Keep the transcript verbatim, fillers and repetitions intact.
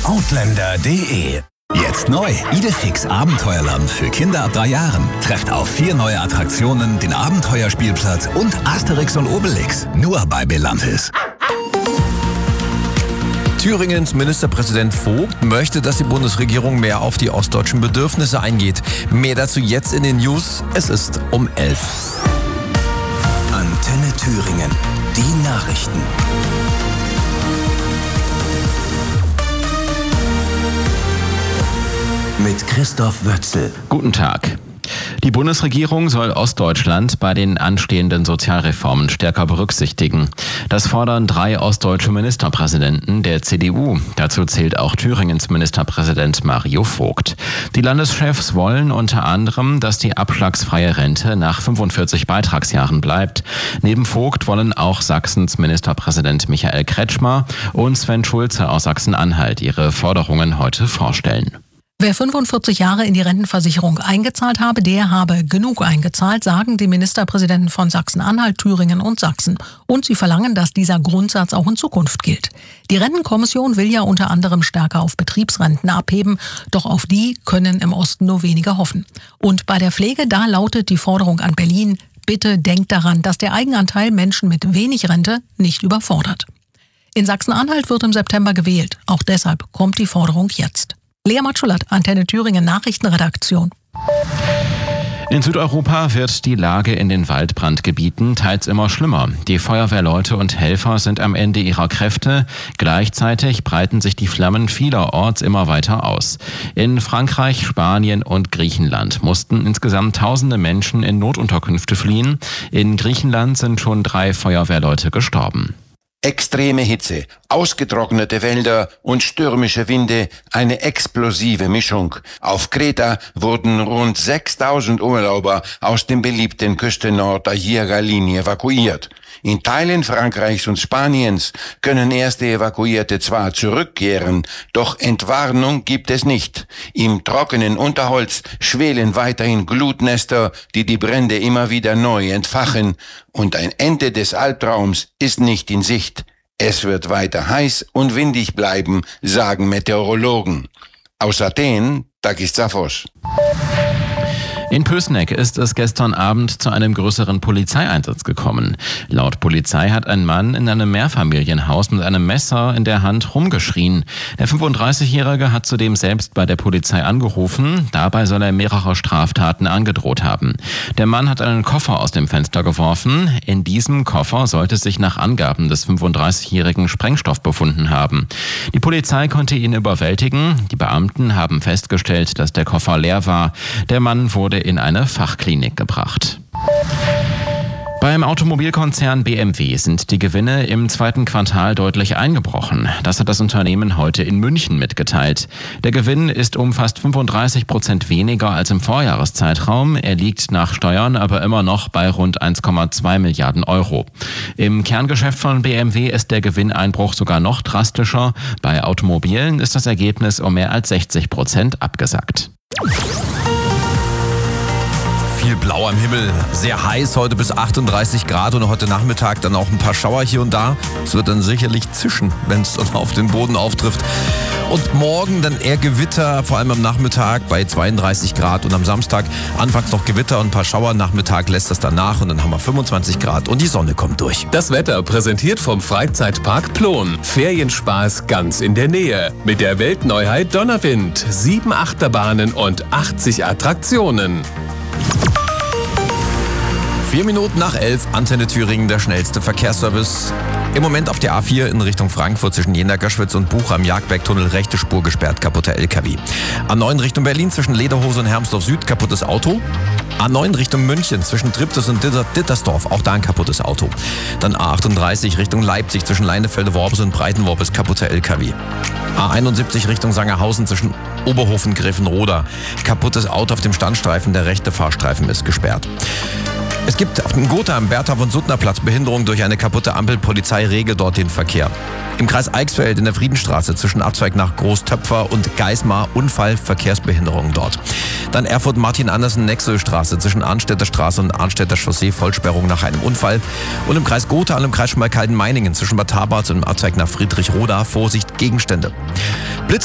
outlander punkt de. Jetzt neu, Idefix Abenteuerland für Kinder ab drei Jahren. Trefft auf vier neue Attraktionen, den Abenteuerspielplatz und Asterix und Obelix. Nur bei Belantis. Thüringens Ministerpräsident Vogt möchte, dass die Bundesregierung mehr auf die ostdeutschen Bedürfnisse eingeht. Mehr dazu jetzt in den News. Es ist um elf. Antenne Thüringen. Die Nachrichten. Mit Christoph Wötzel. Guten Tag. Die Bundesregierung soll Ostdeutschland bei den anstehenden Sozialreformen stärker berücksichtigen. Das fordern drei ostdeutsche Ministerpräsidenten der C D U. Dazu zählt auch Thüringens Ministerpräsident Mario Vogt. Die Landeschefs wollen unter anderem, dass die abschlagsfreie Rente nach fünfundvierzig Beitragsjahren bleibt. Neben Vogt wollen auch Sachsens Ministerpräsident Michael Kretschmer und Sven Schulze aus Sachsen-Anhalt ihre Forderungen heute vorstellen. Wer fünfundvierzig Jahre in die Rentenversicherung eingezahlt habe, der habe genug eingezahlt, sagen die Ministerpräsidenten von Sachsen-Anhalt, Thüringen und Sachsen. Und sie verlangen, dass dieser Grundsatz auch in Zukunft gilt. Die Rentenkommission will ja unter anderem stärker auf Betriebsrenten abheben, doch auf die können im Osten nur wenige hoffen. Und bei der Pflege, da lautet die Forderung an Berlin: Bitte denkt daran, dass der Eigenanteil Menschen mit wenig Rente nicht überfordert. In Sachsen-Anhalt wird im September gewählt. Auch deshalb kommt die Forderung jetzt. Lea Matschulat, Antenne Thüringen Nachrichtenredaktion. In Südeuropa wird die Lage in den Waldbrandgebieten teils immer schlimmer. Die Feuerwehrleute und Helfer sind am Ende ihrer Kräfte. Gleichzeitig breiten sich die Flammen vielerorts immer weiter aus. In Frankreich, Spanien und Griechenland mussten insgesamt tausende Menschen in Notunterkünfte fliehen. In Griechenland sind schon drei Feuerwehrleute gestorben. Extreme Hitze, ausgetrocknete Wälder und stürmische Winde, eine explosive Mischung. Auf Kreta wurden rund sechstausend Urlauber aus dem beliebten Küstenort Aguirre-Linie evakuiert. In Teilen Frankreichs und Spaniens können erste Evakuierte zwar zurückkehren, doch Entwarnung gibt es nicht. Im trockenen Unterholz schwelen weiterhin Glutnester, die die Brände immer wieder neu entfachen, und ein Ende des Albtraums ist nicht in Sicht. Es wird weiter heiß und windig bleiben, sagen Meteorologen. Aus Athen, Takis Zaphos. In Pößneck ist es gestern Abend zu einem größeren Polizeieinsatz gekommen. Laut Polizei hat ein Mann in einem Mehrfamilienhaus mit einem Messer in der Hand rumgeschrien. Der fünfunddreißigjährige hat zudem selbst bei der Polizei angerufen. Dabei soll er mehrere Straftaten angedroht haben. Der Mann hat einen Koffer aus dem Fenster geworfen. In diesem Koffer sollte sich nach Angaben des fünfunddreißigjährigen Sprengstoff befunden haben. Die Polizei konnte ihn überwältigen. Die Beamten haben festgestellt, dass der Koffer leer war. Der Mann wurde in eine Fachklinik gebracht. Beim Automobilkonzern B M W sind die Gewinne im zweiten Quartal deutlich eingebrochen. Das hat das Unternehmen heute in München mitgeteilt. Der Gewinn ist um fast fünfunddreißig Prozent weniger als im Vorjahreszeitraum. Er liegt nach Steuern aber immer noch bei rund eins Komma zwei Milliarden Euro. Im Kerngeschäft von B M W ist der Gewinneinbruch sogar noch drastischer. Bei Automobilen ist das Ergebnis um mehr als sechzig Prozent abgesackt. Viel blau am Himmel, sehr heiß, heute bis achtunddreißig Grad und heute Nachmittag dann auch ein paar Schauer hier und da. Es wird dann sicherlich zischen, wenn es dann auf den Boden auftrifft. Und morgen dann eher Gewitter, vor allem am Nachmittag bei zweiunddreißig Grad und am Samstag anfangs noch Gewitter und ein paar Schauer. Nachmittag lässt das dann nach und dann haben wir fünfundzwanzig Grad und die Sonne kommt durch. Das Wetter präsentiert vom Freizeitpark Plon. Ferienspaß ganz in der Nähe. Mit der Weltneuheit Donnerwind. Sieben Achterbahnen und achtzig Attraktionen. Vier Minuten nach elf, Antenne Thüringen, der schnellste Verkehrsservice. Im Moment auf der A vier in Richtung Frankfurt zwischen Jena-Göschwitz und Buch am Jagdbergtunnel, rechte Spur gesperrt, kaputter L K W. A neun Richtung Berlin zwischen Lederhose und Hermsdorf Süd, kaputtes Auto. A neun Richtung München zwischen Triptis und Dittersdorf, auch da ein kaputtes Auto. Dann A achtunddreißig Richtung Leipzig zwischen Leinefelde-Worpes und Breitenworpes, kaputter L K W. A einundsiebzig Richtung Sangerhausen zwischen Oberhofen, Grevenroda, kaputtes Auto auf dem Standstreifen, der rechte Fahrstreifen ist gesperrt. Es gibt auf dem Gotha am Bertha von Suttner Platz Behinderung durch eine kaputte Ampel. Polizei regelt dort den Verkehr. Im Kreis Eichsfeld in der Friedenstraße zwischen Abzweig nach Großtöpfer und Geismar Unfall, Verkehrsbehinderung dort. Dann Erfurt-Martin-Andersen-Nexelstraße zwischen Arnstädter Straße und Arnstädter Chaussee, Vollsperrung nach einem Unfall. Und im Kreis Gotha und im Kreis Schmalkalden-Meiningen zwischen Bad Tabarz und im Abzweig nach Friedrichroda, Vorsicht, Gegenstände. Blitz